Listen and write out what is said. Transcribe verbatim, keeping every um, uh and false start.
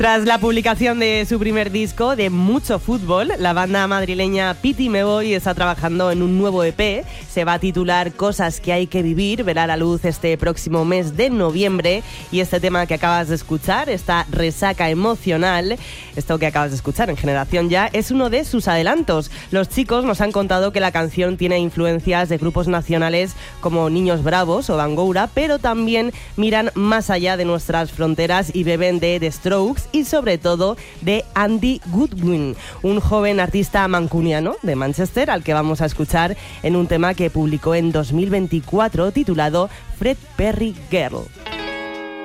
Tras la publicación de su primer disco, de mucho fútbol, la banda madrileña Piti Me Voy está trabajando en un nuevo E P. Se va a titular Cosas que hay que vivir, verá la luz este próximo mes de noviembre. Y este tema que acabas de escuchar, esta resaca emocional, esto que acabas de escuchar en Generación Ya, es uno de sus adelantos. Los chicos nos han contado que la canción tiene influencias de grupos nacionales como Niños Bravos o Bangoura, pero también miran más allá de nuestras fronteras y beben de The Strokes y sobre todo de Andy Goodwin, un joven artista mancuniano de Manchester al que vamos a escuchar en un tema que publicó en dos mil veinticuatro titulado Fred Perry Girl.